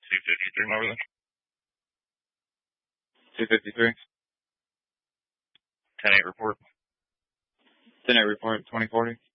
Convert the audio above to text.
253 over there. 253. 10-8 report. 10-8 report, 2040.